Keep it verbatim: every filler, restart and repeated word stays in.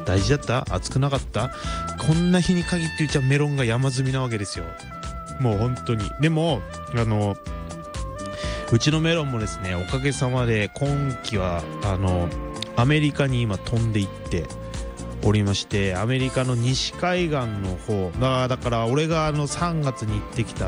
大事だった？暑くなかった？こんな日に限ってうちはメロンが山積みなわけですよ。もう本当に。でもあのうちのメロンもですね、おかげさまで今季はあのアメリカに今飛んでいっておりまして、アメリカの西海岸の方だ、だから俺があのさんがつに行ってきた